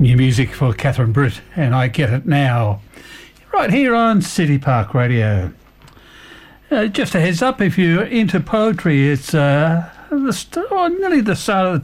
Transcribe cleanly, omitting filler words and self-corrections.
New music for Catherine Britt and I Get It Now, right here on City Park Radio. Just a heads up, if you're into poetry, it's nearly the start of the